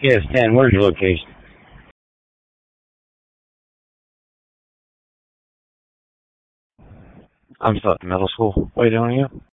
Yes, 10. Where's your location? I'm still at the middle school waiting on you.